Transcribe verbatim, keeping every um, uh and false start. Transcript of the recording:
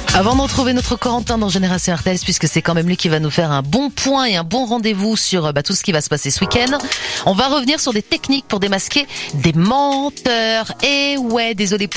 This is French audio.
Avant de retrouver notre Corentin dans Génération R T S, puisque c'est quand même lui qui va nous faire un bon point et un bon rendez-vous sur bah, tout ce qui va se passer ce week-end, on va revenir sur des techniques pour démasquer des menteurs. Et ouais, désolé pour